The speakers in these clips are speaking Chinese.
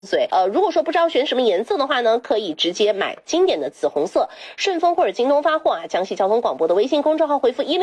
嘴。如果说不知道选什么颜色的话呢，可以直接买经典的紫红色，顺丰或者京东发货啊，江西交通广播的微信公众号回复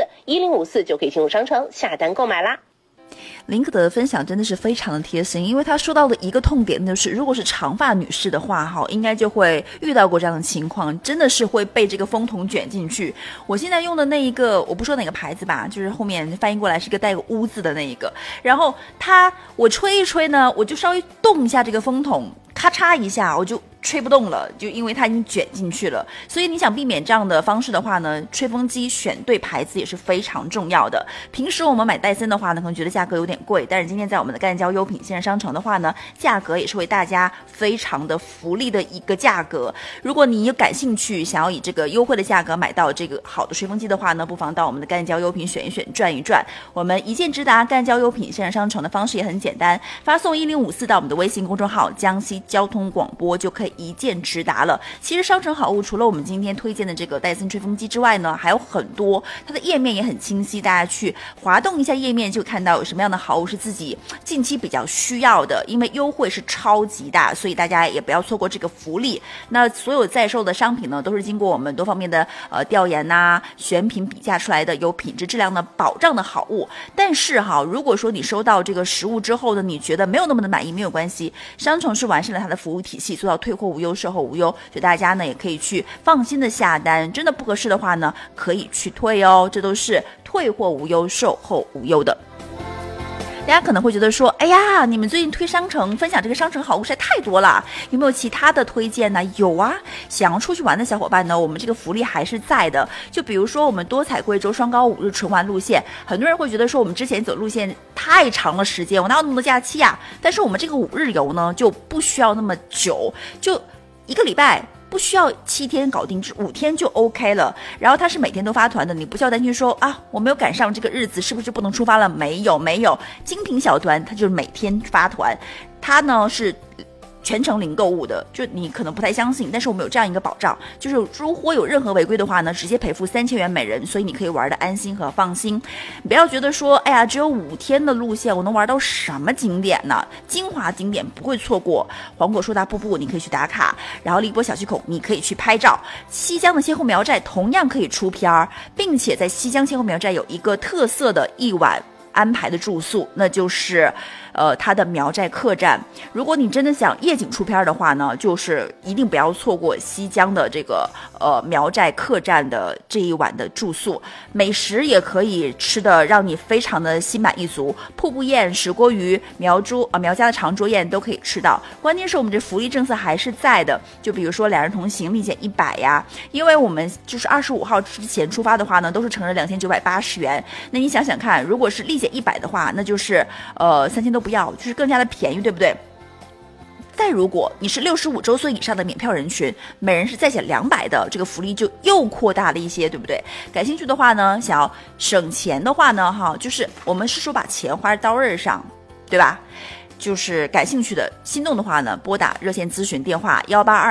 1054就可以进入商城下单购买啦。 林可德的分享真的是非常的贴心，因为他说到的一个痛点就是如果是长发女士的话应该就会遇到过这样的情况，真的是会被这个风筒卷进去。我现在用的那一个我不说哪个牌子吧，就是后面翻译过来是一个带个污字的那一个，然后我吹一吹呢，我就稍微动一下这个风筒，咔嚓一下我就吹不动了，就因为它已经卷进去了。所以你想避免这样的方式的话呢，吹风机选对牌子也是非常重要的。平时我们买戴森的话呢，可能觉得价格有点贵，但是今天在我们的干胶优品线上商城的话呢，价格也是为大家非常的福利的一个价格。如果你有感兴趣，想要以这个优惠的价格买到这个好的吹风机的话呢，不妨到我们的干胶优品选一选，转一转。我们一键直达干胶优品线上商城的方式也很简单，发送1054到我们的微信公众号江西交通广播就可以一键直达了。其实商城好物除了我们今天推荐的这个戴森吹风机之外呢，还有很多，它的页面也很清晰，大家去滑动一下页面就看到有什么样的好物是自己近期比较需要的，因为优惠是超级大，所以大家也不要错过这个福利。那所有在售的商品呢，都是经过我们多方面的调研选品比价出来的有品质质量的保障的好物。但是如果说你收到这个实物之后呢，你觉得没有那么的满意，没有关系，商城是完善了它的服务体系，做到退货无忧，售后无忧，所以大家呢也可以去放心的下单，真的不合适的话呢，可以去退哦，这都是退货无忧，售后无忧的。大家可能会觉得说，哎呀，你们最近推商城分享这个商城好物实在太多了，有没有其他的推荐呢？有啊，想要出去玩的小伙伴呢，我们这个福利还是在的。就比如说我们多彩贵州双高5日纯玩路线，很多人会觉得说我们之前走路线太长了时间，我哪有那么多假期啊？但是我们这个5日游呢就不需要那么久，就1个礼拜。不需要7天搞定，5天就 OK 了。然后它是每天都发团的，你不需要担心说我没有赶上这个日子是不是不能出发了，没有，精品小团它就是每天发团，它呢是全程零购物的，就你可能不太相信，但是我们有这样一个保障，就是如果有任何违规的话呢，直接赔付3000元每人，所以你可以玩的安心和放心。不要觉得说，哎呀，只有5天的路线，我能玩到什么景点呢？精华景点不会错过，黄果树大瀑布你可以去打卡，然后荔波小溪口你可以去拍照，西江的仙后苗寨同样可以出片，并且在西江仙后苗寨有一个特色的1晚安排的住宿，那就是它的苗寨客栈。如果你真的想夜景出片的话呢，就是一定不要错过西江的这个苗寨客栈的这一晚的住宿，美食也可以吃的让你非常的心满意足，瀑布宴、石锅鱼、苗家的长桌宴都可以吃到。关键是我们这福利政策还是在的，就比如说2人同行立减100呀，因为我们就是25号之前出发的话呢，都是成人2980元。那你想想看，如果是立减100的话，那就是3000都不要，就是更加的便宜，对不对？再如果你是65周岁以上的免票人群，每人是再减200的，这个福利就又扩大了一些，对不对？感兴趣的话呢，想要省钱的话呢，就是我们是说把钱花在刀刃上，对吧？就是感兴趣的、心动的话呢，拨打热线咨询电话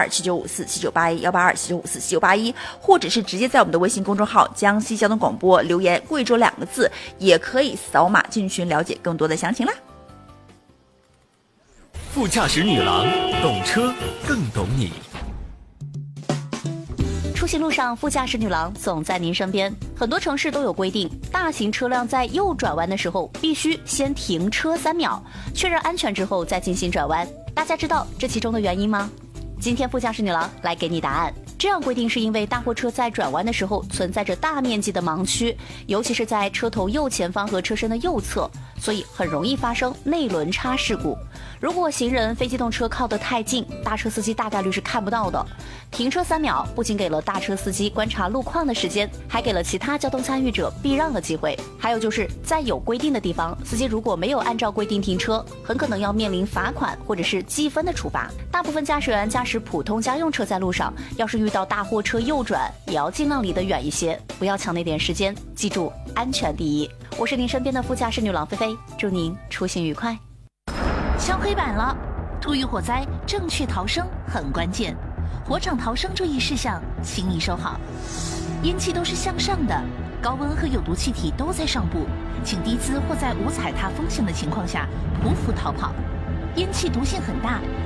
18279547981，18279547981，或者是直接在我们的微信公众号江西交通广播留言贵州2个字，也可以扫码进群了解更多的详情啦。 副驾驶女郎，懂车更懂你。 出行路上，副驾驶女郎总在您身边。很多城市都有规定，大型车辆在右转弯的时候必须先停车3秒，确认安全之后再进行转弯。大家知道这其中的原因吗？今天副驾驶女郎来给你答案。这样规定是因为大货车在转弯的时候存在着大面积的盲区，尤其是在车头右前方和车身的右侧，所以很容易发生内轮差事故。如果行人、非机动车靠得太近，大车司机大概率是看不到的。停车3秒不仅给了大车司机观察路况的时间，还给了其他交通参与者避让的机会。还有就是在有规定的地方，司机如果没有按照规定停车，很可能要面临罚款或者是记分的处罚。大部分驾驶员驾驶普通家用车在路上，要是遇到大货车右转，也要尽量离得远一些，不要抢那点时间，记住安全第一。我是您身边的副驾驶女郎菲菲，祝您出行愉快。 敲黑板了，突遇火灾，正确逃生很关键。火场逃生注意事项，请你收好。烟气都是向上的，高温和有毒气体都在上部，请低姿或在无踩踏风险的情况下匍匐逃跑。 烟气毒性很大，